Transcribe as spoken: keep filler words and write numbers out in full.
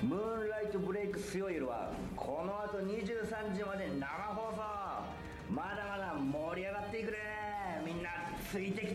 ムーンライトブレイク強い夜はこの後にじゅうさんじまで生放送。まだまだ盛り上がっていくね。みんなついてきてね。